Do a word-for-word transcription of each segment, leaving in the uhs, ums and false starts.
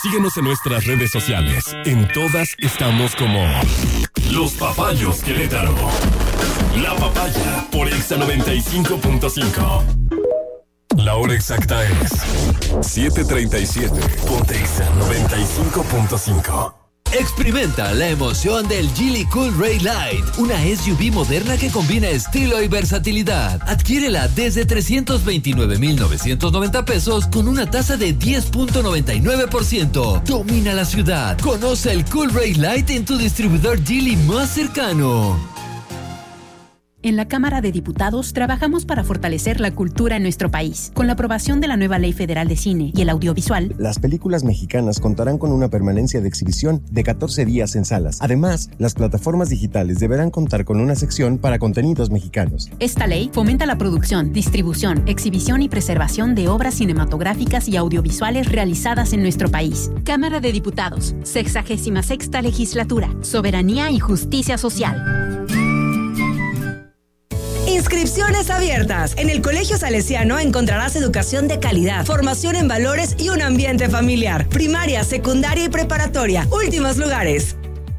Síguenos en nuestras redes sociales. En todas estamos como Los Papayos Querétaro. La Papaya por Exa noventa y cinco punto cinco. La hora exacta es siete treinta y siete. Ponte Exa noventa y cinco punto cinco. Experimenta la emoción del Geely Cool Ray Light, una S U V moderna que combina estilo y versatilidad. Adquiérela desde trescientos veintinueve mil novecientos noventa pesos con una tasa de diez punto noventa y nueve por ciento. Domina la ciudad. Conoce el Cool Ray Light en tu distribuidor Geely más cercano. En la Cámara de Diputados trabajamos para fortalecer la cultura en nuestro país. Con la aprobación de la nueva Ley Federal de Cine y el Audiovisual, las películas mexicanas contarán con una permanencia de exhibición de catorce días en salas. Además, las plataformas digitales deberán contar con una sección para contenidos mexicanos. Esta ley fomenta la producción, distribución, exhibición y preservación de obras cinematográficas y audiovisuales realizadas en nuestro país. Cámara de Diputados, sexagésima sexta Legislatura, Soberanía y Justicia Social. Inscripciones abiertas. En el Colegio Salesiano encontrarás educación de calidad, formación en valores y un ambiente familiar. Primaria, secundaria y preparatoria. Últimos lugares.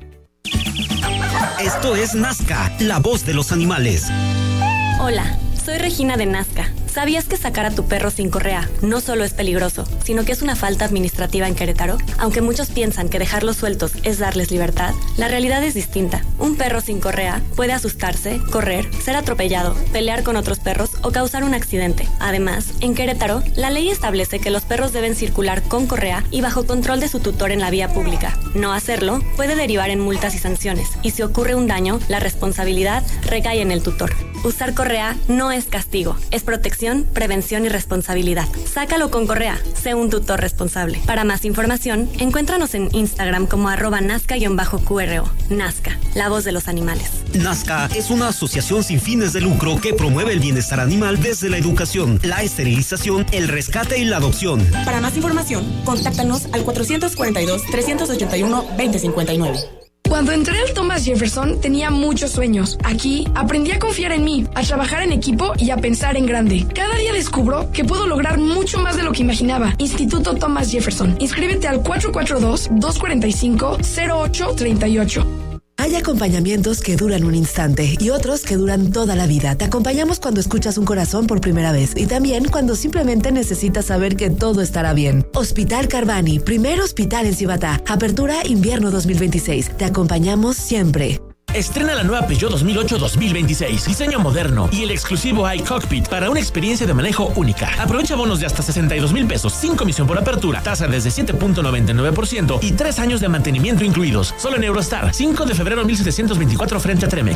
Esto es Nazca, la voz de los animales. Hola, soy Regina de Nazca. ¿Sabías que sacar a tu perro sin correa no solo es peligroso, sino que es una falta administrativa en Querétaro? Aunque muchos piensan que dejarlos sueltos es darles libertad, la realidad es distinta. Un perro sin correa puede asustarse, correr, ser atropellado, pelear con otros perros o causar un accidente. Además, en Querétaro, la ley establece que los perros deben circular con correa y bajo control de su tutor en la vía pública. No hacerlo puede derivar en multas y sanciones, y si ocurre un daño, la responsabilidad recae en el tutor. Usar correa no es castigo, es protección, prevención y responsabilidad. Sácalo con correa, sé un tutor responsable. Para más información, encuéntranos en Instagram como arroba nazca-Q R O. Nazca, la voz de los animales. Nazca es una asociación sin fines de lucro que promueve el bienestar animal desde la educación, la esterilización, el rescate y la adopción. Para más información, contáctanos al cuatrocientos cuarenta y dos, trescientos ochenta y uno, veinte cincuenta y nueve. Cuando entré al Thomas Jefferson tenía muchos sueños. Aquí aprendí a confiar en mí, a trabajar en equipo y a pensar en grande. Cada día descubro que puedo lograr mucho más de lo que imaginaba. Instituto Thomas Jefferson. Inscríbete al cuatro cuatro dos, dos cuatro cinco, cero ocho tres ocho. Hay acompañamientos que duran un instante y otros que duran toda la vida. Te acompañamos cuando escuchas un corazón por primera vez y también cuando simplemente necesitas saber que todo estará bien. Hospital Carvani, primer hospital en Cibatá. Apertura invierno dos mil veintiséis. Te acompañamos siempre. Estrena la nueva Peugeot dos mil ocho dos mil veintiséis, diseño moderno y el exclusivo iCockpit para una experiencia de manejo única. Aprovecha bonos de hasta sesenta y dos mil pesos, sin comisión por apertura, tasa desde siete punto noventa y nueve por ciento y tres años de mantenimiento incluidos. Solo en Eurostar, cinco de febrero mil setecientos veinticuatro frente a Tremec.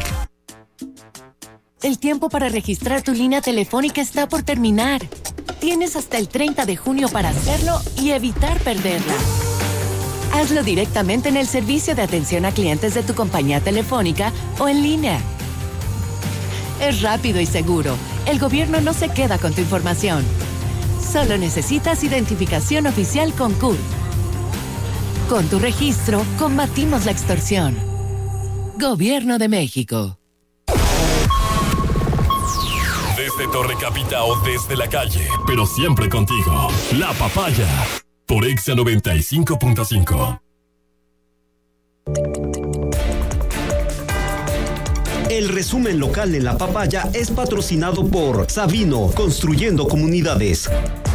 El tiempo para registrar tu línea telefónica está por terminar. Tienes hasta el treinta de junio para hacerlo y evitar perderla. Hazlo directamente en el servicio de atención a clientes de tu compañía telefónica o en línea. Es rápido y seguro. El gobierno no se queda con tu información. Solo necesitas identificación oficial con C U R. Con tu registro, combatimos la extorsión. Gobierno de México. Desde Torre Capita o desde la calle, pero siempre contigo. La Papaya. Por Exa noventa y cinco punto cinco. El resumen local en La Papaya es patrocinado por Sabino, construyendo comunidades.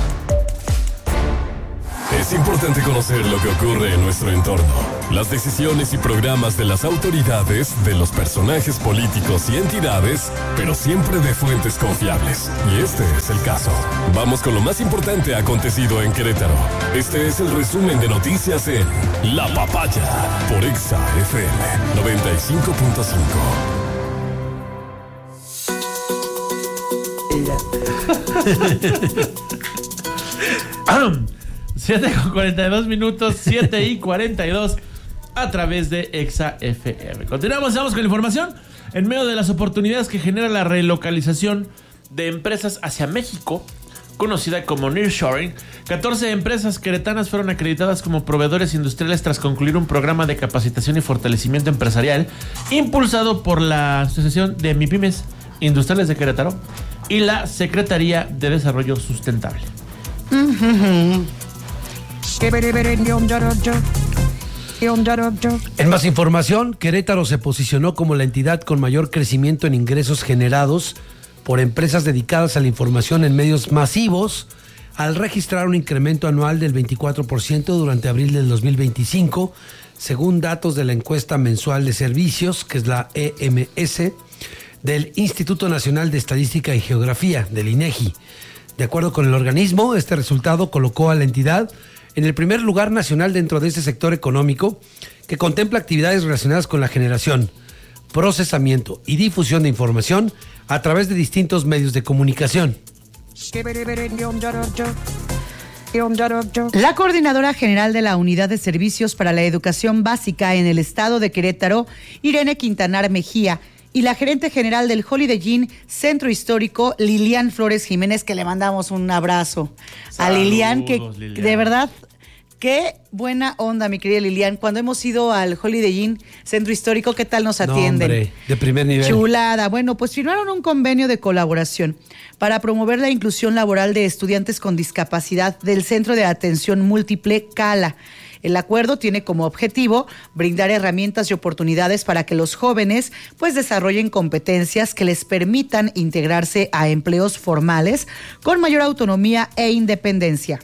Es importante conocer lo que ocurre en nuestro entorno, las decisiones y programas de las autoridades, de los personajes políticos y entidades, pero siempre de fuentes confiables. Y este es el caso. Vamos con lo más importante acontecido en Querétaro. Este es el resumen de noticias en La Papaya, por Exa F M noventa y cinco punto cinco. siete con cuarenta y dos minutos, siete y cuarenta y dos a través de Exa F M. Continuamos, vamos con la información. En medio de las oportunidades que genera la relocalización de empresas hacia México, conocida como Nearshoring, catorce empresas queretanas fueron acreditadas como proveedores industriales tras concluir un programa de capacitación y fortalecimiento empresarial impulsado por la Asociación de MIPYMES Industriales de Querétaro y la Secretaría de Desarrollo Sustentable. En más información, Querétaro se posicionó como la entidad con mayor crecimiento en ingresos generados por empresas dedicadas a la información en medios masivos, al registrar un incremento anual del veinticuatro por ciento durante abril del dos mil veinticinco, según datos de la encuesta mensual de servicios, que es la E M S, del Instituto Nacional de Estadística y Geografía, del INEGI. De acuerdo con el organismo, este resultado colocó a la entidad en el primer lugar nacional dentro de este sector económico, que contempla actividades relacionadas con la generación, procesamiento y difusión de información a través de distintos medios de comunicación. La coordinadora general de la Unidad de Servicios para la Educación Básica en el estado de Querétaro, Irene Quintanar Mejía, y la gerente general del Holiday Inn Centro Histórico, Lilian Flores Jiménez, que le mandamos un abrazo. Saludos, a Lilian, que Lilian. De verdad, qué buena onda, mi querida Lilian. Cuando hemos ido al Holiday Inn Centro Histórico, ¿qué tal nos atienden? No, hombre, de primer nivel. Chulada. Bueno, pues firmaron un convenio de colaboración para promover la inclusión laboral de estudiantes con discapacidad del Centro de Atención Múltiple CALA. El acuerdo tiene como objetivo brindar herramientas y oportunidades para que los jóvenes pues desarrollen competencias que les permitan integrarse a empleos formales con mayor autonomía e independencia.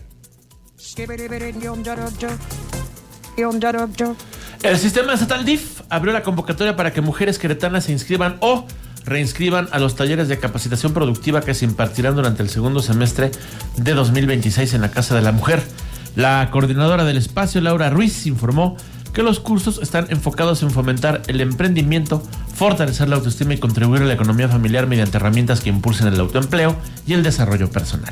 El sistema estatal D I F abrió la convocatoria para que mujeres queretanas se inscriban o reinscriban a los talleres de capacitación productiva que se impartirán durante el segundo semestre de dos mil veintiséis en la Casa de la Mujer. La coordinadora del espacio, Laura Ruiz, informó que los cursos están enfocados en fomentar el emprendimiento, fortalecer la autoestima y contribuir a la economía familiar mediante herramientas que impulsen el autoempleo y el desarrollo personal.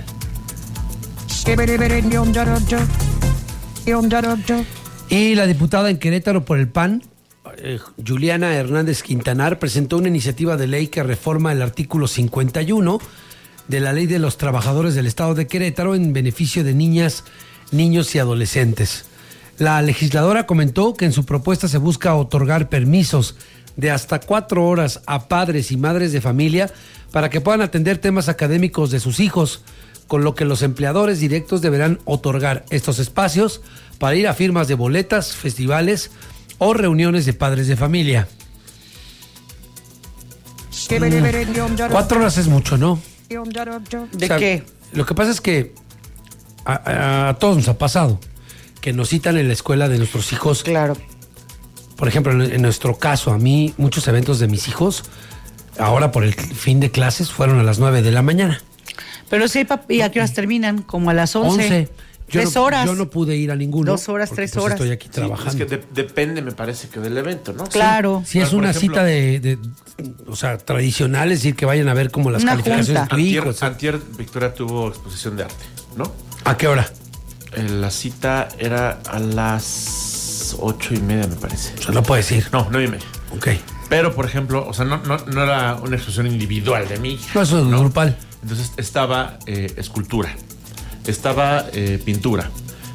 Y la diputada en Querétaro por el P A N, eh, Juliana Hernández Quintanar, presentó una iniciativa de ley que reforma el artículo cincuenta y uno de la Ley de los Trabajadores del Estado de Querétaro en beneficio de niñas, niños y adolescentes. La legisladora comentó que en su propuesta se busca otorgar permisos de hasta cuatro horas a padres y madres de familia para que puedan atender temas académicos de sus hijos, con lo que los empleadores directos deberán otorgar estos espacios para ir a firmas de boletas, festivales o reuniones de padres de familia. Mm, cuatro horas es mucho, ¿no? ¿De o sea, qué? Lo que pasa es que a, a, a todos nos ha pasado que nos citan en la escuela de nuestros hijos. Claro. Por ejemplo, en, en nuestro caso, a mí, muchos eventos de mis hijos, ahora por el fin de clases, fueron a las nueve de la mañana. Pero sí, ¿y a qué horas terminan? Como a las once. once. Yo tres no, horas. Yo no pude ir a ninguno. Dos horas, porque, tres pues, horas. Estoy aquí trabajando. Sí, es que de, depende, me parece, que del evento, ¿no? Claro. Si sí, es una ejemplo, cita de, de, o sea, tradicional, es decir, que vayan a ver como las calificaciones junta. de tu hijo. Antier, antier Victoria tuvo exposición de arte, ¿no? ¿A qué hora? Eh, la cita era a las ocho y media, me parece. O sea, no puedes ir. No, nueve y media. Ok. Pero, por ejemplo, o sea, no, no, no era una exposición individual de mí. No, eso es ¿no? grupal. Entonces estaba eh, escultura, estaba eh, pintura,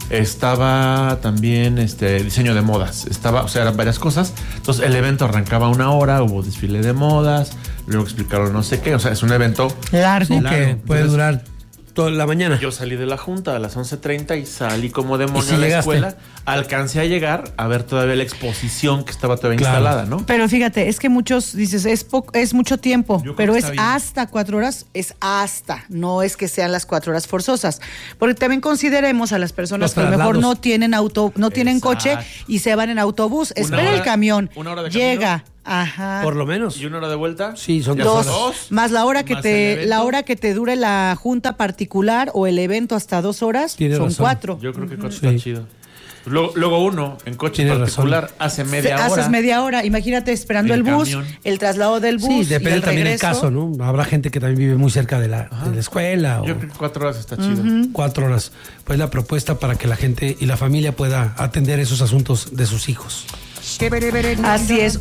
estaba también este diseño de modas, estaba, o sea, eran varias cosas. Entonces el evento arrancaba una hora, hubo desfile de modas, luego explicaron no sé qué, o sea, es un evento largo, sí, que puede Entonces, durar toda la mañana. Yo salí de la junta a las once treinta y salí como demonio si a la llegaste? escuela. Alcancé a llegar a ver todavía la exposición que estaba todavía claro. instalada, ¿no? Pero fíjate, es que muchos dices, es poco, es mucho tiempo, pero es bien. hasta cuatro horas, es hasta, no es que sean las cuatro horas forzosas. Porque también consideremos a las personas que a lo mejor no tienen auto, no tienen Exacto. coche y se van en autobús. Una Espera hora, el camión, una hora de llega. Camino. Ajá. Por lo menos. ¿Y una hora de vuelta? Sí, son dos. dos horas. Más la hora que te la hora que te dure la junta particular o el evento hasta dos horas, Tienes son razón. cuatro. Yo creo que uh-huh. coche sí. está chido. Luego, luego uno en coche Tienes particular razón. hace media Se, hora. Haces media hora. Imagínate esperando el, el bus, camión. el traslado del bus. Sí, depende y el también del regreso. caso, ¿no? Habrá gente que también vive muy cerca de la, de la escuela. Yo o... creo que cuatro horas está chido. Uh-huh. Cuatro horas. Pues la propuesta para que la gente y la familia pueda atender esos asuntos de sus hijos. Así es.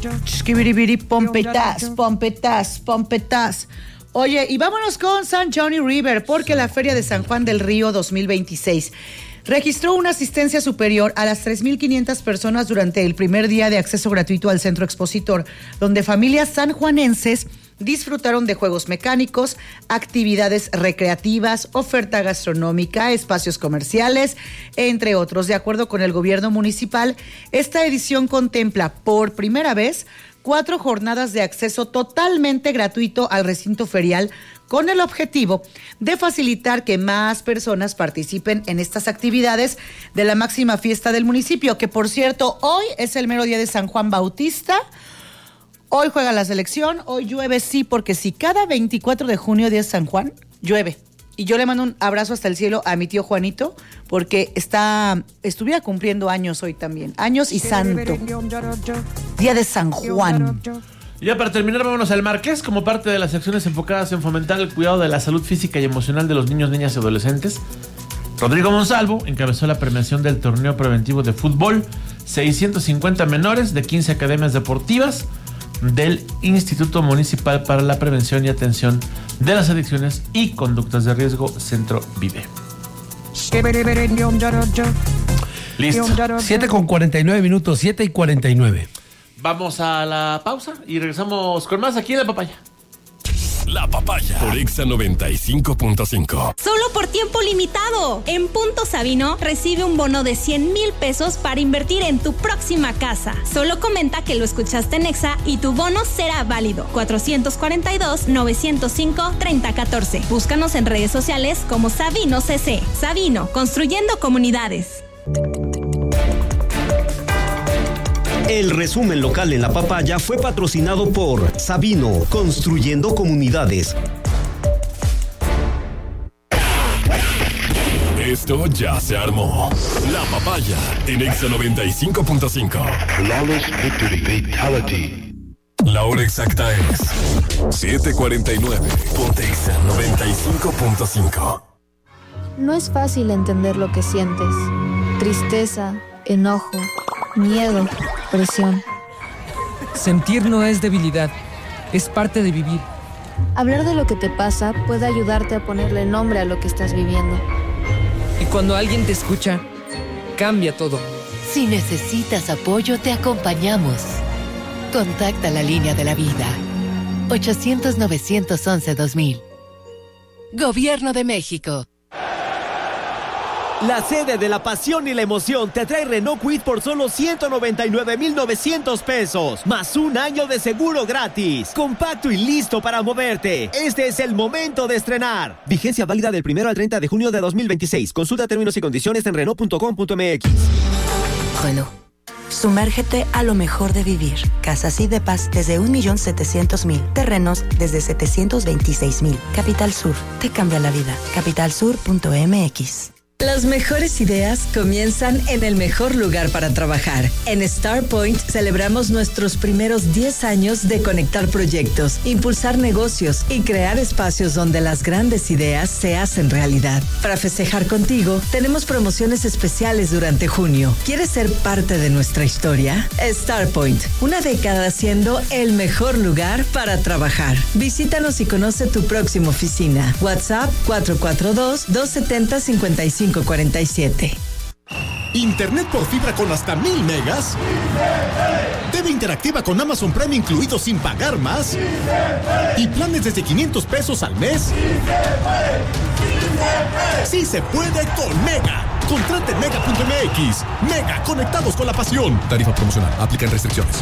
Pompetas, pompetas, pompetas. Oye, y vámonos con San Johnny River, porque la Feria de San Juan del Río dos mil veintiséis registró una asistencia superior a las tres mil quinientas personas durante el primer día de acceso gratuito al centro expositor, donde familias sanjuanenses disfrutaron de juegos mecánicos, actividades recreativas, oferta gastronómica, espacios comerciales, entre otros. De acuerdo con el gobierno municipal, esta edición contempla por primera vez cuatro jornadas de acceso totalmente gratuito al recinto ferial, con el objetivo de facilitar que más personas participen en estas actividades de la máxima fiesta del municipio, que por cierto, hoy es el mero día de San Juan Bautista. Hoy juega la selección, hoy llueve sí, porque si cada veinticuatro de junio, día de San Juan, llueve. Y yo le mando un abrazo hasta el cielo a mi tío Juanito, porque está, estuviera cumpliendo años hoy también. Años y santo. Día de San Juan. Y ya para terminar, vámonos al Marqués. Como parte de las acciones enfocadas en fomentar el cuidado de la salud física y emocional de los niños, niñas y adolescentes, Rodrigo Monsalvo encabezó la premiación del torneo preventivo de fútbol. seiscientos cincuenta menores de quince academias deportivas del Instituto Municipal para la Prevención y Atención de las Adicciones y Conductas de Riesgo, Centro Vive. Listo. siete con cuarenta y nueve minutos, siete y cuarenta y nueve. Vamos a la pausa y regresamos con más aquí en La Papaya. La Papaya por Exa noventa y cinco punto cinco. Solo por tiempo limitado. En Punto Sabino recibe un bono de cien mil pesos para invertir en tu próxima casa. Solo comenta que lo escuchaste en Exa y tu bono será válido. cuatrocientos cuarenta y dos, novecientos cinco, treinta catorce. Búscanos en redes sociales como Sabino C C. Sabino, construyendo comunidades. El resumen local en La Papaya fue patrocinado por Sabino, construyendo comunidades. Esto ya se armó. La Papaya en Exa noventa y cinco punto cinco. Flawless Victory Fatality. La hora exacta es siete cuarenta y nueve. Ponte Exa noventa y cinco punto cinco. No es fácil entender lo que sientes. Tristeza, enojo, miedo, presión. Sentir no es debilidad, es parte de vivir. Hablar de lo que te pasa puede ayudarte a ponerle nombre a lo que estás viviendo. Y cuando alguien te escucha, cambia todo. Si necesitas apoyo, te acompañamos. Contacta la línea de la vida. ochocientos, novecientos once, dos mil. Gobierno de México. La sede de la pasión y la emoción te trae Renault Kwid por solo ciento noventa y nueve mil novecientos pesos, más un año de seguro gratis. Compacto y listo para moverte. Este es el momento de estrenar. Vigencia válida del primero al treinta de junio de dos mil veintiséis. Consulta términos y condiciones en renault punto com punto m x. Renault. Sumérgete a lo mejor de vivir. Casas y depas desde un millón setecientos mil. Terrenos desde setecientos veintiséis mil. Capital Sur. Te cambia la vida. capital sur punto m x. Las mejores ideas comienzan en el mejor lugar para trabajar. En StarPoint celebramos nuestros primeros diez años de conectar proyectos, impulsar negocios y crear espacios donde las grandes ideas se hacen realidad. Para festejar contigo, tenemos promociones especiales durante junio. ¿Quieres ser parte de nuestra historia? StarPoint, una década siendo el mejor lugar para trabajar. Visítanos y conoce tu próxima oficina. WhatsApp cuatro cuatro dos, dos siete cero, cinco cinco cuatro siete. ¿Internet por fibra con hasta mil megas? ¿T V interactiva con Amazon Prime incluido sin pagar más? ¿Y planes desde quinientos pesos al mes? ¡Sí se puede con Mega! Contrate en mega punto m x. Mega, conectados con la pasión. Tarifa promocional. Aplican restricciones.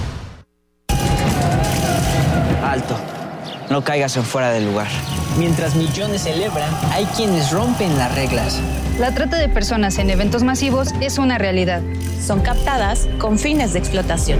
Alto. No caigas en fuera del lugar. Mientras millones celebran, hay quienes rompen las reglas. La trata de personas en eventos masivos es una realidad. Son captadas con fines de explotación.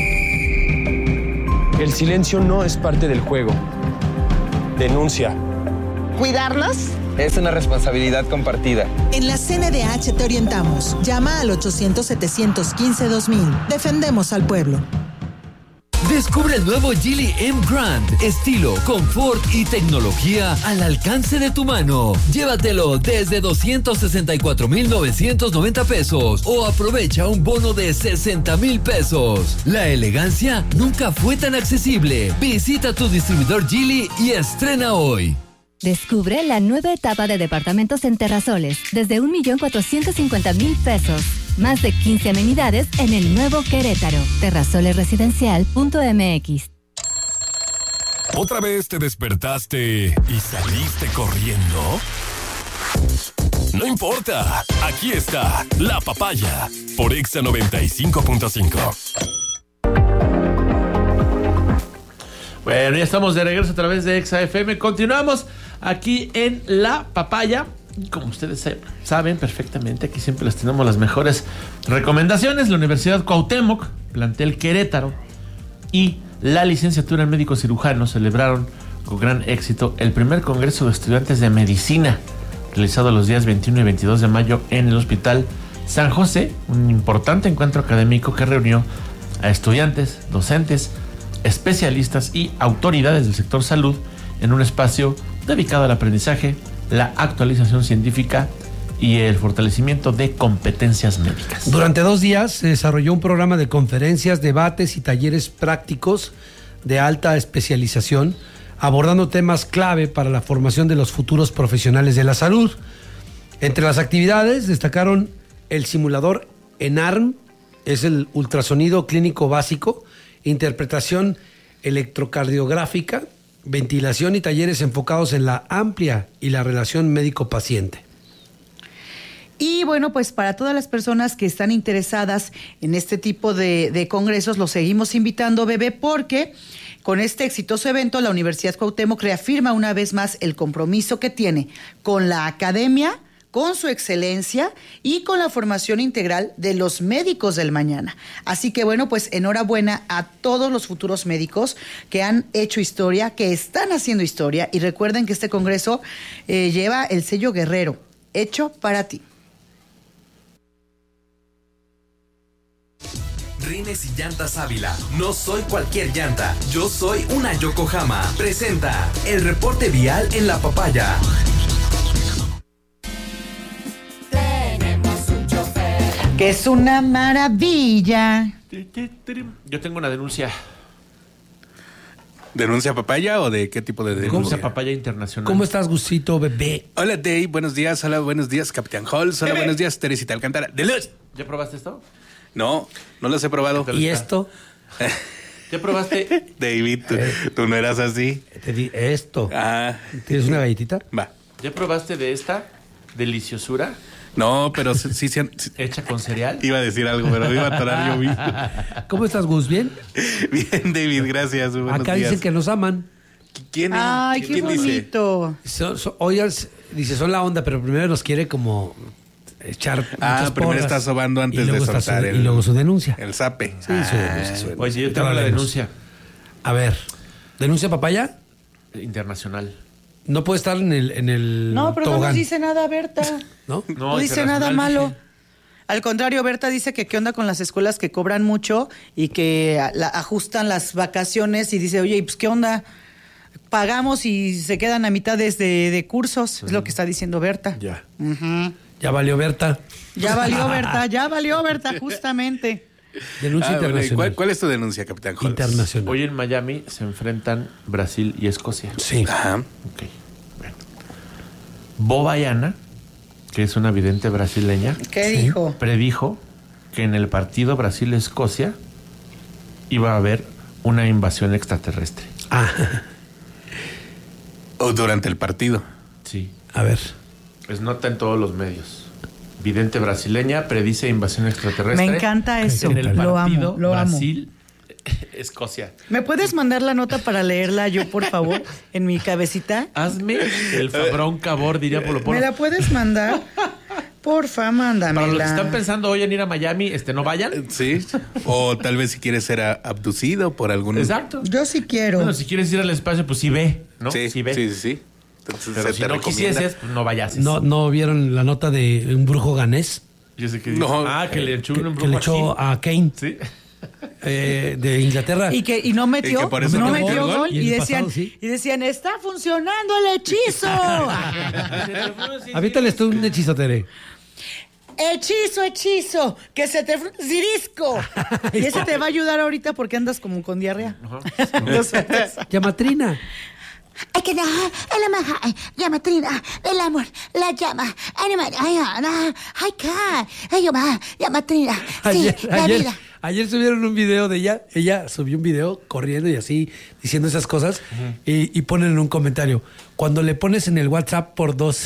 El silencio no es parte del juego. Denuncia. ¿Cuidarnos? Es una responsabilidad compartida. En la C N D H te orientamos. Llama al ochocientos, setecientos quince, dos mil. Defendemos al pueblo. Descubre el nuevo Geely M Grand. Estilo, confort y tecnología al alcance de tu mano. Llévatelo desde doscientos sesenta y cuatro mil novecientos noventa pesos o aprovecha un bono de sesenta mil pesos. La elegancia nunca fue tan accesible. Visita tu distribuidor Geely y estrena hoy. Descubre la nueva etapa de departamentos en Terrasoles desde un millón cuatrocientos cincuenta mil pesos. Más de quince amenidades en el nuevo Querétaro. terrasoles residencial punto m x. ¿Otra vez te despertaste y saliste corriendo? No importa, aquí está La Papaya por Exa noventa y cinco punto cinco. Bueno, ya estamos de regreso a través de Exa F M. Continuamos aquí en La Papaya. Como ustedes saben perfectamente, aquí siempre les tenemos las mejores recomendaciones. La Universidad Cuauhtémoc, plantel Querétaro y la licenciatura en médico cirujano celebraron con gran éxito el primer congreso de estudiantes de medicina realizado los días veintiuno y veintidós de mayo en el Hospital San José, un importante encuentro académico que reunió a estudiantes, docentes, especialistas y autoridades del sector salud en un espacio dedicado al aprendizaje, la actualización científica y el fortalecimiento de competencias médicas. Durante dos días se desarrolló un programa de conferencias, debates y talleres prácticos de alta especialización, abordando temas clave para la formación de los futuros profesionales de la salud. Entre las actividades destacaron el simulador ENARM, es el ultrasonido clínico básico, interpretación electrocardiográfica, ventilación y talleres enfocados en la amplia y la relación médico-paciente. Y bueno, pues para todas las personas que están interesadas en este tipo de, de congresos, los seguimos invitando, bebé, porque con este exitoso evento la Universidad Cuauhtémoc reafirma una vez más el compromiso que tiene con la academia, con su excelencia y con la formación integral de los médicos del mañana. Así que bueno, pues enhorabuena a todos los futuros médicos que han hecho historia, que están haciendo historia, y recuerden que este congreso eh, lleva el sello Guerrero, hecho para ti. Rines y Llantas Ávila. No soy cualquier llanta, yo soy una Yokohama. Presenta el reporte vial en La Papaya. Tenemos un chofer que es una maravilla. Yo tengo una denuncia. ¿Denuncia Papaya o de qué tipo de denuncia? Denuncia Papaya Internacional. ¿Cómo estás, Gustito, bebé? Hola, Dave. Buenos días. Hola, buenos días, Capitán Halls. Hola, buenos días, Teresita Alcántara. ¡De luz! ¿Ya probaste esto? No, no los he probado. ¿Y esto? ¿Ya probaste? David, tú, tú no eras así. Te di esto. Ah. ¿Tienes una galletita? Va. ¿Ya probaste de esta deliciosura? No, pero sí, sí, sí, sí. ¿Hecha con cereal? Iba a decir algo, pero iba a atorar yo mismo. ¿Cómo estás, Gus? ¿Bien? Bien, David, gracias. Buenos Acá días. dicen que nos aman. ¿Quién? Ay, qué ¿Quién bonito. So, so, oigan, dice, son la onda, pero primero nos quiere como echar Ah, primero porras, está sobando antes y de está soltar su, el... Y luego su denuncia. El zape. Sí, ah. su denuncia. Su denuncia. Oye, yo tengo la denuncia. A ver, ¿denuncia Papaya? Internacional. No puede estar en el, en el No, pero tobogán. no nos dice nada, Berta. ¿No? No, no dice nada malo. Dije. Al contrario, Berta dice que qué onda con las escuelas que cobran mucho y que la, ajustan las vacaciones, y dice, oye, pues qué onda, pagamos y se quedan a mitad de, de cursos, uh-huh. Es lo que está diciendo Berta. Ya. Uh-huh. Ya valió Berta. Ya valió Berta, ya valió Berta, justamente. Denuncia ah, internacional. Bueno, ¿cuál, ¿Cuál es tu denuncia, Capitán Holmes? Internacional. Hoy en Miami se enfrentan Brasil y Escocia. Sí. Ajá. Ok. Bueno. Bobayana, que es una vidente brasileña, ¿qué sí. dijo? Predijo que en el partido Brasil-Escocia iba a haber una invasión extraterrestre. Ah. O durante el partido. Sí. A ver. Pues nota en todos los medios. Vidente brasileña predice invasión extraterrestre. Me encanta eso. En el lo partido amo, lo Brasil, amo. Escocia. ¿Me puedes mandar la nota para leerla yo, por favor, en mi cabecita? Hazme el fabrón cabor, diría Polo Polo. ¿Me la puedes mandar? Porfa, mándamela. Para los que están pensando hoy en ir a Miami, este, no vayan. Sí. O tal vez si quieres ser a, abducido por algún... Exacto. Yo sí quiero. Bueno, si quieres ir al espacio, pues sí ve, ¿no? Sí, sí ve. Sí, sí, sí. Entonces, pero si no recomienda. quisieses, pues no vayas. ¿No, ¿No vieron la nota de un brujo ganés? Yo sé que no, ah, que le echó que, un brujo que le echó a, a Kane. Sí. Eh, de Inglaterra. Y que y no metió, y que por eso no no metió gol, gol y, y decían, pasado, ¿sí? y decían, está funcionando el hechizo. Avíntales tú un hechizo, Tere. Hechizo, hechizo, que se te... Cirisco. Y ese te va a ayudar ahorita porque andas como con diarrea. Llamatrina. Hay que dejar el amaja, llamatrina, el amor, la llama, animal, ay, ay, ay, ay, llamatrina, sí, ayer, la ayer, vida. Ayer subieron un video de ella. Ella subió un video corriendo y así, diciendo esas cosas. Uh-huh. y, y ponen en un comentario: cuando le pones en el WhatsApp por dos.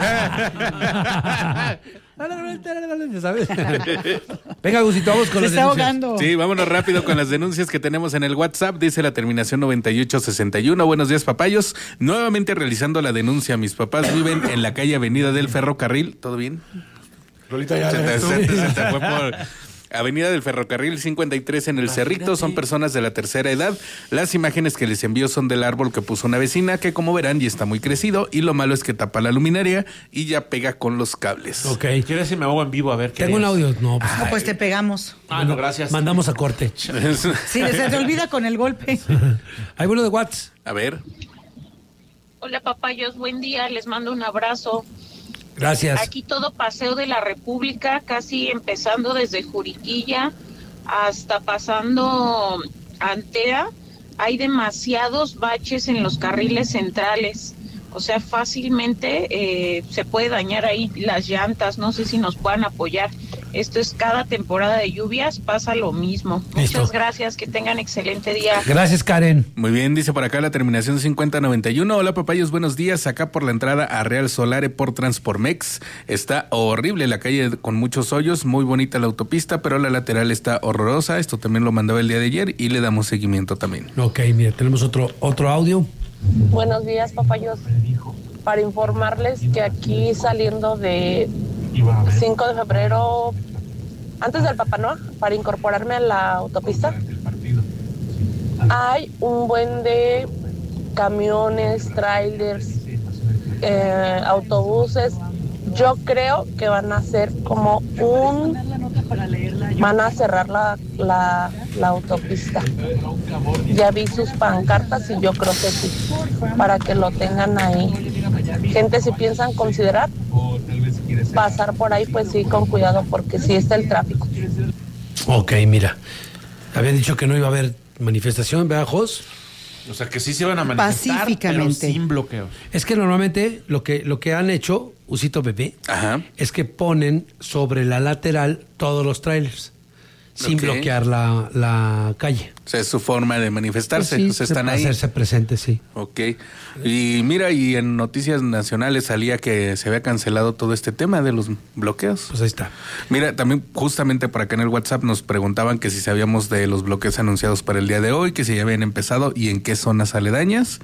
¿Sabes? Venga, Gusito, vamos con Se las está denuncias. ahogando. Sí, vámonos rápido con las denuncias que tenemos en el WhatsApp. Dice la terminación noventa y ocho sesenta y uno. Buenos días, papayos. Nuevamente realizando la denuncia. Mis papás viven en la calle Avenida del Ferrocarril. ¿Todo bien? Lolita, ya Se te, se te- se te fue por... por... Avenida del Ferrocarril cincuenta y tres en el Cerrito. Son personas de la tercera edad. Las imágenes que les envío son del árbol que puso una vecina, que como verán ya está muy crecido, y lo malo es que tapa la luminaria y ya pega con los cables. Ok. ¿Quieres si me hago en vivo? A ver. ¿qué Tengo un harías? audio. No, pues, No, pues te pegamos. Ah, no, gracias. mandamos a corte. Sí, se te olvida con el golpe. Hay vuelo de WhatsApp. A ver. Hola papayos, buen día, les mando un abrazo. Gracias. Aquí todo Paseo de la República, casi empezando desde Juriquilla hasta pasando Antea, hay demasiados baches en los carriles centrales. O sea, fácilmente eh, se puede dañar ahí las llantas, no sé si nos puedan apoyar. Esto es cada temporada de lluvias, pasa lo mismo. Listo. Muchas gracias, que tengan excelente día. Gracias, Karen. Muy bien, dice por acá la terminación cincuenta noventa y uno. Hola papayos, buenos días. Acá por la entrada a Real Solare por Transpormex. Está horrible la calle con muchos hoyos, muy bonita la autopista, pero la lateral está horrorosa. Esto también lo mandaba el día de ayer y le damos seguimiento también. Ok, mira, tenemos otro, otro audio. Buenos días, papayos. Para informarles que aquí saliendo de cinco de febrero, antes del Papá Noa, para incorporarme a la autopista, hay un buen de camiones, trailers, eh, autobuses. Yo creo que van a hacer como un... van a cerrar la, la, la autopista. Ya vi sus pancartas y yo creo que sí, para que lo tengan ahí. Gente, si piensan considerar pasar por ahí, pues sí, con cuidado, porque sí está el tráfico. Ok, mira. Habían dicho que no iba a haber manifestación, ¿verdad, Jos? O sea, que sí se iban a manifestar, pero sin bloqueo. Es que normalmente lo que, lo que han hecho, Usito Bebé, Ajá. es que ponen sobre la lateral todos los trailers, sin Ok. bloquear la, la calle. O sea, es su forma de manifestarse. Pues sí, o sea, se están puede ahí. hacerse presente, sí. Ok. Y mira, y en noticias nacionales salía que se había cancelado todo este tema de los bloqueos. Pues ahí está. Mira, también justamente por acá en el WhatsApp nos preguntaban que si sabíamos de los bloqueos anunciados para el día de hoy, que si ya habían empezado y en qué zonas aledañas.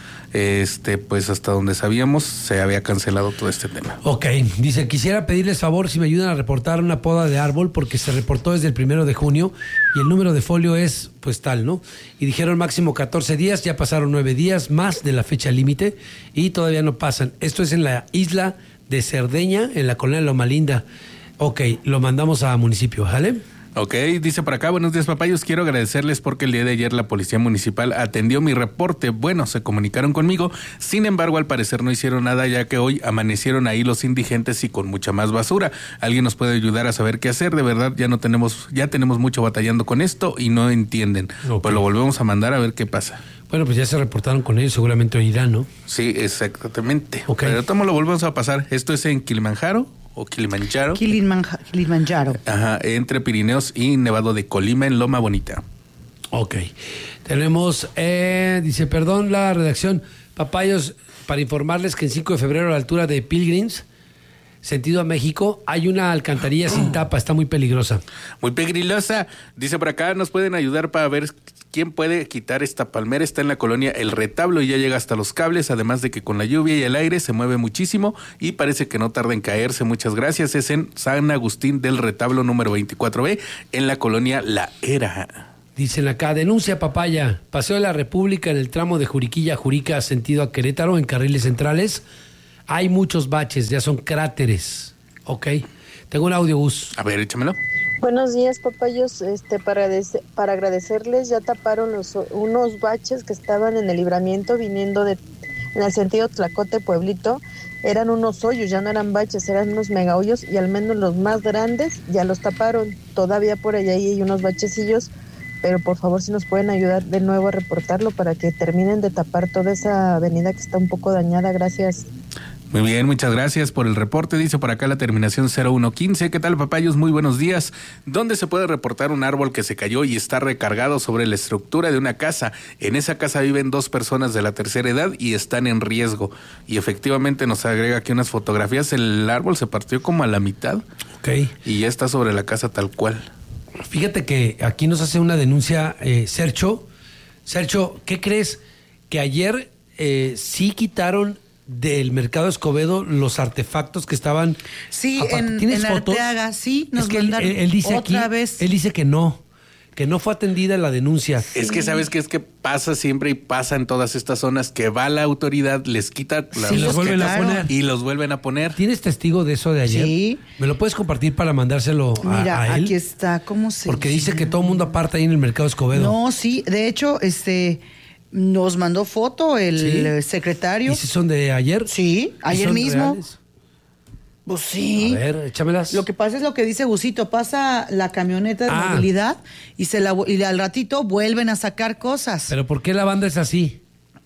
Este, pues hasta donde sabíamos se había cancelado todo este tema. Ok, dice, quisiera pedirles favor si me ayudan a reportar una poda de árbol porque se reportó desde el primero de junio y el número de folio es pues tal, ¿no? Y dijeron máximo catorce días, ya pasaron nueve días más de la fecha límite y todavía no pasan. Esto es en la isla de Cerdeña, en la colonia Loma Linda. Ok, lo mandamos a municipio, ¿vale? Ok, dice por acá, buenos días papayos, quiero agradecerles porque el día de ayer la policía municipal atendió mi reporte. Bueno, se comunicaron conmigo, sin embargo al parecer no hicieron nada ya que hoy amanecieron ahí los indigentes y con mucha más basura. ¿Alguien nos puede ayudar a saber qué hacer? De verdad ya no tenemos, ya tenemos mucho batallando con esto y no entienden. Okay. Pues lo volvemos a mandar a ver qué pasa. Bueno, pues ya se reportaron con ellos, seguramente oirán, ¿no? Sí, exactamente. Ok. Pero tomo lo volvemos a pasar. Esto es en Kilimanjaro o Kilimanjaro. Kilimanjaro. Kilimanjaro. Ajá, entre Pirineos y Nevado de Colima en Loma Bonita. Ok. Tenemos, eh, dice, perdón, la redacción, papayos, para informarles que en cinco de febrero a la altura de Pilgrims, sentido a México, hay una alcantarilla sin tapa, está muy peligrosa. Muy peligrosa. Dice por acá, nos pueden ayudar para ver quién puede quitar esta palmera. Está en la colonia El Retablo y ya llega hasta los cables, además de que con la lluvia y el aire se mueve muchísimo y parece que no tarda en caerse. Muchas gracias. Es en San Agustín del Retablo número veinticuatro B, en la colonia La Era. Dicen acá, denuncia papaya, Paseo de la República en el tramo de Juriquilla a Jurica, sentido a Querétaro, en carriles centrales. Hay muchos baches, ya son cráteres. Ok. Tengo un audiobús. A ver, échamelo. Buenos días, papayos. Este, para, des- para agradecerles, ya taparon los, unos baches que estaban en el libramiento viniendo de, en el sentido Tlacote Pueblito. Eran unos hoyos, ya no eran baches, eran unos mega hoyos y al menos los más grandes ya los taparon. Todavía por allá hay unos bachecillos, pero por favor si nos pueden ayudar de nuevo a reportarlo para que terminen de tapar toda esa avenida que está un poco dañada. Gracias. Muy bien, muchas gracias por el reporte. Dice por acá la terminación cero uno quince. ¿Qué tal, papayos? Muy buenos días. ¿Dónde se puede reportar un árbol que se cayó y está recargado sobre la estructura de una casa? En esa casa viven dos personas de la tercera edad y están en riesgo. Y efectivamente nos agrega aquí unas fotografías. El árbol se partió como a la mitad. Ok. Y ya está sobre la casa tal cual. Fíjate que aquí nos hace una denuncia eh, Sergio. Sergio, ¿qué crees? Que ayer eh, sí quitaron del Mercado Escobedo los artefactos que estaban. Sí, aparte, en, ¿tienes en fotos? Arteaga, sí, nos es que él, mandaron él, él dice otra aquí, vez. él dice que no, que no fue atendida la denuncia. Es que sabes que es que pasa siempre y pasa en todas estas zonas que va la autoridad, les quita la, Sí, los vuelven a poner. y los vuelven a poner. ¿Tienes testigo de eso de ayer? Sí. ¿Me lo puedes compartir para mandárselo a, Mira, a él? aquí está, ¿cómo se Porque dice que todo el mundo aparta ahí en el Mercado Escobedo. No, sí, de hecho, este nos mandó foto el ¿Sí? secretario. ¿Y si son de ayer? Sí, ayer son mismo. reales? Pues sí. A ver, échamelas. Lo que pasa es lo que dice Gusito, pasa la camioneta de Ah. movilidad y se la y al ratito vuelven a sacar cosas. Pero ¿por qué la banda es así?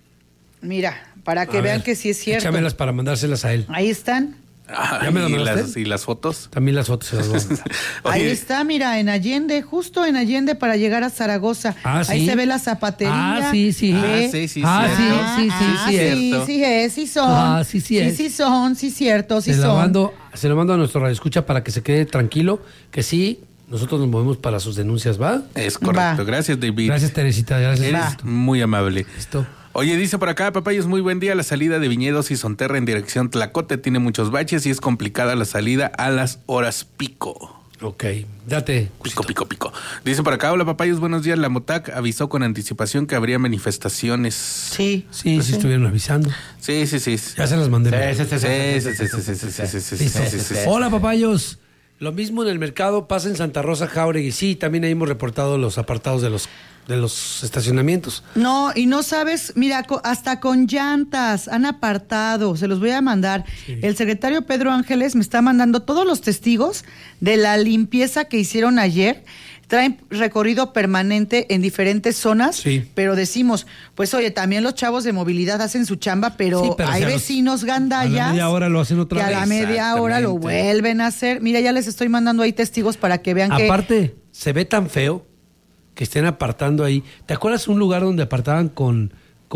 Mira, para que A vean ver, que sí es cierto. Échamelas para mandárselas a él. Ahí están. Ah, ¿Ya me lo ¿y, mandaste? las, ¿Y las fotos? También las fotos se las voy a mandar. Ahí Oye, está, mira, en Allende, justo en Allende para llegar a Zaragoza. Ah, Ahí ¿sí? se ve la zapatería. Ah, sí, sí. Ve. Ah, sí, sí, Ah, cierto. sí, sí, sí, Ah, cierto. sí, sí es, sí son. Ah, sí, sí es. Sí, sí son, sí cierto, sí se, lo son. mando, se lo mando a nuestro radioescucha para que se quede tranquilo, que sí, nosotros nos movemos para sus denuncias, ¿va? Es correcto. Va. Gracias, David. Gracias, Teresita, gracias. Eres muy amable. Listo. Oye, dice por acá, papayos, muy buen día. La salida de Viñedos y Sonterra en dirección Tlacote tiene muchos baches y es complicada la salida a las horas pico. Ok, date. Pico, pico, pico. Dice por acá, hola papayos, buenos días. La MOTAC avisó con anticipación que habría manifestaciones. Sí. Sí, sí, estuvieron avisando. Sí, sí, sí. Ya se las mandé. Sí, sí, sí, sí, sí, sí, sí, sí, sí, sí, sí, Listo. sí, sí, sí. Hola, papayos. Lo mismo en el mercado pasa en Santa Rosa, Jáuregui. Sí, también ahí hemos reportado los apartados de los de los estacionamientos. No, y no sabes, mira, co- hasta con llantas han apartado, se los voy a mandar. Sí. El secretario Pedro Ángeles me está mandando todos los testigos de la limpieza que hicieron ayer. Traen recorrido permanente en diferentes zonas, Sí. pero decimos, pues oye, también los chavos de movilidad hacen su chamba, pero, Sí, pero hay si a los- vecinos A la gandallas media hora lo hacen otra que a vez. la media hora lo Exactamente. vuelven a hacer. Mira, ya les estoy mandando ahí testigos para que vean que... Aparte, se ve tan feo que estén apartando ahí. ¿Te acuerdas un lugar donde apartaban con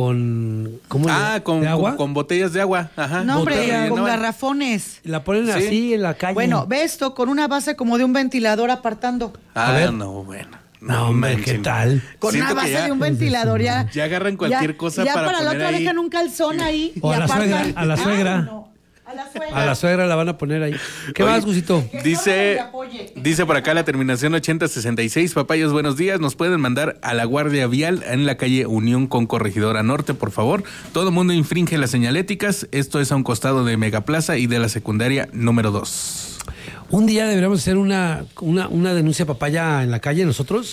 con ¿cómo le- Ah, con, de agua? con, con botellas de agua. Ajá. No, hombre, Botella, con no, garrafones. La ponen Sí. así en la calle. Bueno, ve esto, con una base como de un ventilador apartando. Ah, A ver. no, bueno. No, hombre, ¿qué manchen. tal? Con Siento una que base ya- de un ventilador ya. Ya agarran cualquier ya- cosa ya para para la poner otra ahí. dejan un calzón ahí. O y a la apartan. suegra, a la suegra. Ay, no, a la suegra. A la suegra la van a poner ahí. ¿Qué Oye, más, Gusito? Dice, dice por acá la terminación ochenta sesenta y seis. Papayos, buenos días. Nos pueden mandar a la Guardia Vial en la calle Unión con Corregidora Norte, por favor. Todo mundo infringe las señaléticas. Esto es a un costado de Megaplaza y de la secundaria número dos. Un día deberíamos hacer una, una, una denuncia papaya en la calle nosotros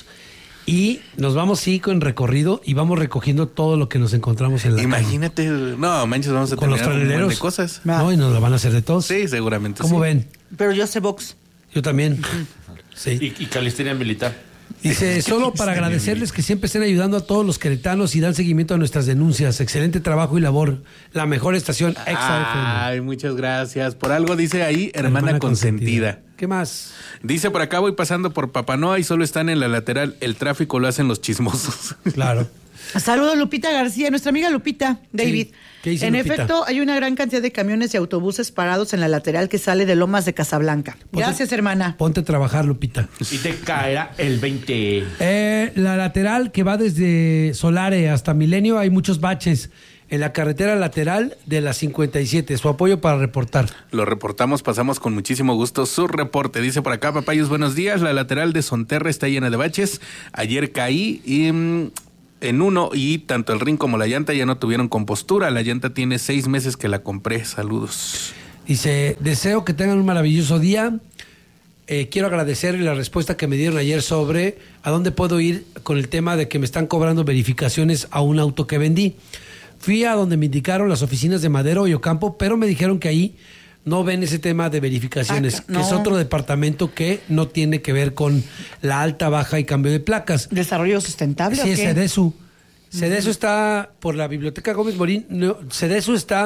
y nos vamos sí con recorrido y vamos recogiendo todo lo que nos encontramos en la Imagínate, no, manches, vamos a calle. Con los terminar un montón traileros. de cosas. No, y nos lo van a hacer de todos. Sí, seguramente ¿Cómo sí. ven? Pero yo sé box. Yo también. Sí. Y, y calistenia militar. Dice, solo para agradecerles que siempre estén ayudando a todos los queretanos y dan seguimiento a nuestras denuncias. Excelente trabajo y labor. La mejor estación Exa F M. Ay, muchas gracias. Por algo dice ahí, hermana, Hermana consentida. consentida. ¿Qué más? Dice por acá, voy pasando por Papanoa y solo están en la lateral. El tráfico lo hacen los chismosos. Claro. Saludos, Lupita García, nuestra amiga Lupita, David. Sí. ¿Qué dice En Lupita? efecto, hay una gran cantidad de camiones y autobuses parados en la lateral que sale de Lomas de Casablanca. Gracias, hermana. Ponte a trabajar, Lupita. Y te caerá el veinte. Eh, la lateral que va desde Solare hasta Milenio, hay muchos baches. En la carretera lateral de la cincuenta y siete. Su apoyo para reportar. Lo reportamos, pasamos con muchísimo gusto su reporte. Dice por acá, papayos, buenos días. La lateral de Sonterra está llena de baches. Ayer caí y, mm, en uno y tanto el rin como la llanta ya no tuvieron compostura. La llanta tiene seis meses que la compré. Saludos. Dice, deseo que tengan un maravilloso día. Eh, quiero agradecer la respuesta que me dieron ayer sobre a dónde puedo ir con el tema de que me están cobrando verificaciones a un auto que vendí. Fui a donde me indicaron las oficinas de Madero y Ocampo, pero me dijeron que ahí no ven ese tema de verificaciones, Ah, que no. es otro departamento que no tiene que ver con la alta, baja y cambio de placas. ¿Desarrollo sustentable Sí, o es qué? Cedesu. Cedesu está por la Biblioteca Gómez Morín. No, Cedesu está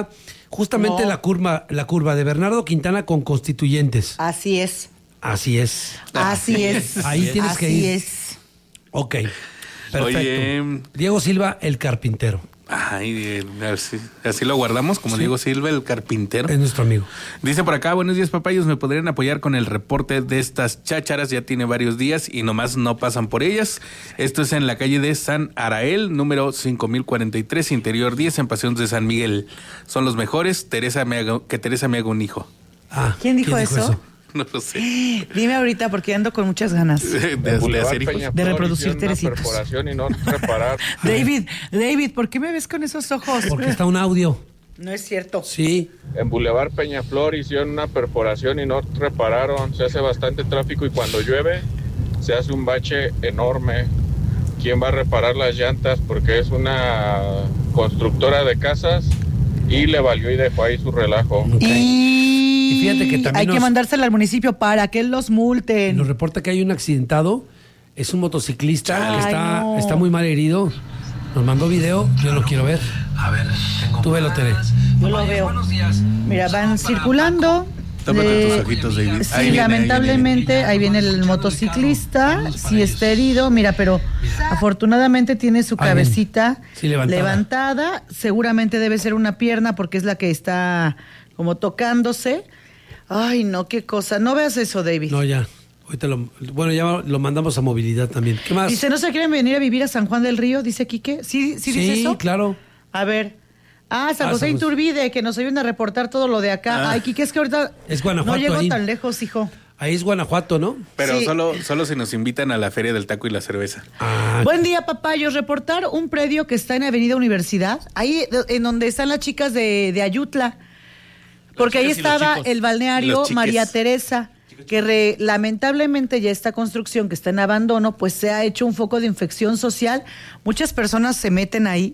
Justamente No. la curva, la curva de Bernardo Quintana con Constituyentes. Así es. Así es. Así es. Ahí tienes Así que ir. es. Ok. Perfecto. Oye. Diego Silva, el carpintero. Ay, así, así lo guardamos, como Sí. Diego Silva, el carpintero. Es nuestro amigo. Dice por acá, buenos días papayos, ¿me podrían apoyar con el reporte de estas chácharas? Ya tiene varios días y nomás no pasan por ellas. Esto es en la calle de San Arael, número cinco mil cuarenta y tres, interior diez, en Paseos de San Miguel. Son los mejores, Teresa me haga, que Teresa me haga un hijo. Ah, ¿Quién dijo eso? No lo sé. Dime ahorita porque ando con muchas ganas. De, de, de hacer hijos. De reproducir teresitos. Perforación y no reparar. David, David, ¿por qué me ves con esos ojos? Porque está un audio. No es cierto. Sí. En Boulevard Peñaflor hicieron una perforación y no repararon. Se hace bastante tráfico y cuando llueve se hace un bache enorme. ¿Quién va a reparar las llantas? Porque es una constructora de casas y le valió y dejó ahí su relajo. Y... Y fíjate que también hay nos- que mandársela al municipio para que los multen. Nos reporta que hay un accidentado. Es un motociclista que Ay, está, no. está muy mal herido. Nos mandó video. Yo lo quiero ver. A ver, tengo Tú velo, Tere. Yo lo veo. Mira, van circulando. Tómate Eh, tus ojitos, David. Sí, Ahí viene, lamentablemente, ahí viene el motociclista, sí está herido, mira, pero afortunadamente tiene su Ahí viene. cabecita Sí, levantada. levantada, seguramente debe ser una pierna porque es la que está como tocándose. Ay, no, qué cosa, no veas eso, David. No, ya. Ahorita lo, bueno, ya lo mandamos a movilidad también. ¿Qué más? Dice, ¿no se quieren venir a vivir a San Juan del Río? Dice Quique. ¿Sí, sí, dice Sí, eso? claro. A ver. Ah, San Ah, José San José. Iturbide, que nos ayuden a reportar todo lo de acá. Ah. Ay, Quique, es que ahorita Es Guanajuato no llego ahí. tan lejos, hijo. Ahí es Guanajuato, ¿no? Pero Sí. solo, solo si nos invitan a la Feria del Taco y la Cerveza. Ah, Buen día, papayos. Reportar un predio que está en Avenida Universidad, ahí de- en donde están las chicas de, de Ayutla. Porque ahí chicas y los estaba chicos. el balneario Los chiques. María Teresa, que re- lamentablemente ya esta construcción que está en abandono, pues se ha hecho un foco de infección social. Muchas personas se meten ahí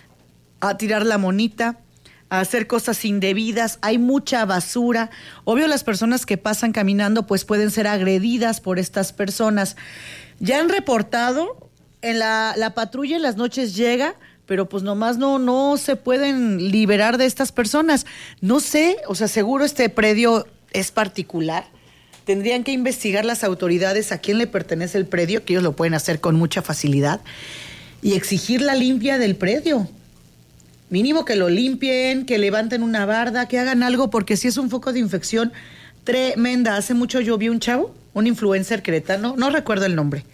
a tirar la monita, a hacer cosas indebidas, hay mucha basura. Obvio, las personas que pasan caminando pues pueden ser agredidas por estas personas. Ya han reportado, en la, la patrulla en las noches llega, pero pues nomás no, no se pueden liberar de estas personas. No sé, o sea, seguro este predio es particular. Tendrían que investigar las autoridades a quién le pertenece el predio, que ellos lo pueden hacer con mucha facilidad, y exigir la limpia del predio. Mínimo que lo limpien, que levanten una barda, que hagan algo, porque si es un foco de infección tremenda. Hace mucho yo vi un chavo, un influencer queretano, no recuerdo el nombre.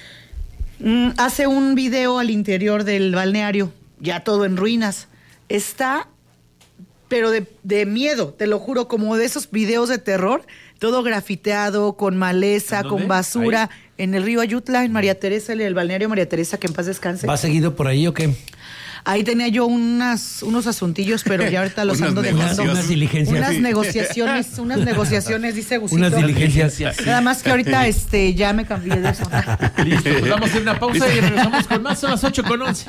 Mm, hace un video al interior del balneario, ya todo en ruinas. Está, pero de, de miedo, te lo juro, como de esos videos de terror, todo grafiteado, con maleza, ¿Dónde? con basura, Ahí. en el río Ayutla, en María Teresa, el balneario María Teresa, que en paz descanse. ¿Va seguido por ahí o qué? Ahí tenía yo unas, unos asuntillos, pero ya ahorita los Unas ando dejando. negociaciones. Unas diligencias. Unas Sí. negociaciones, unas negociaciones, dice Gusito. Unas diligencias. Nada más que ahorita este, ya me cambié de eso. Listo, pues vamos a hacer una pausa y regresamos con más. Son las ocho con once.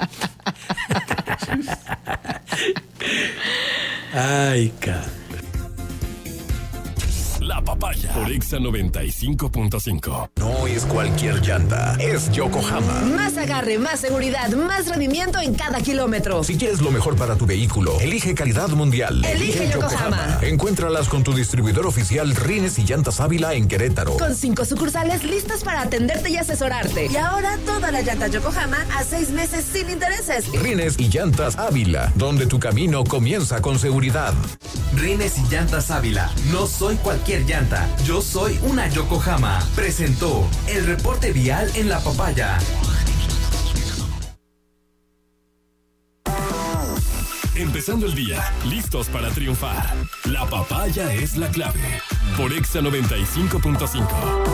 Ay, ca. La papaya por Exa noventa y cinco punto cinco. No es cualquier llanta, es Yokohama. Más agarre, más seguridad, más rendimiento en cada kilómetro. Si quieres lo mejor para tu vehículo, elige calidad mundial. Elige Yokohama. Encuéntralas con tu distribuidor oficial Rines y Llantas Ávila en Querétaro. Con cinco sucursales listas para atenderte y asesorarte. Y ahora toda la llanta Yokohama a seis meses sin intereses. Rines y Llantas Ávila, donde tu camino comienza con seguridad. Rines y Llantas Ávila. No soy cualquier llanta. Yo soy una Yokohama. Presentó el reporte vial en La Papaya. Empezando el día, listos para triunfar. La papaya es la clave. Por Exa noventa y cinco punto cinco.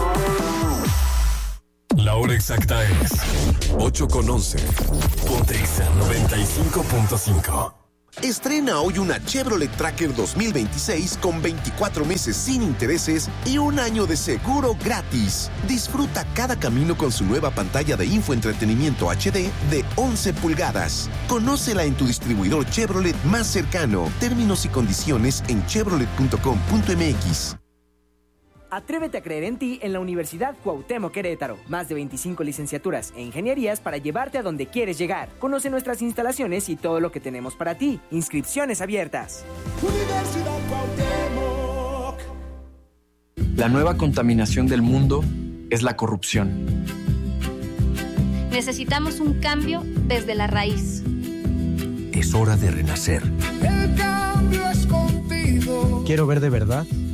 La hora exacta es ocho con once. Ponte Exa noventa y cinco punto cinco. Estrena hoy una Chevrolet Tracker dos mil veintiséis con veinticuatro meses sin intereses y un año de seguro gratis. Disfruta cada camino con su nueva pantalla de infoentretenimiento H D de once pulgadas. Conócela en tu distribuidor Chevrolet más cercano. Términos y condiciones en chevrolet punto com punto m x. Atrévete a creer en ti en la Universidad Cuauhtémoc Querétaro. Más de veinticinco licenciaturas e ingenierías para llevarte a donde quieres llegar. Conoce nuestras instalaciones y todo lo que tenemos para ti. Inscripciones abiertas. Universidad Cuauhtémoc. La nueva contaminación del mundo es la corrupción. Necesitamos un cambio desde la raíz. Es hora de renacer. El cambio es contigo. Quiero ver de verdad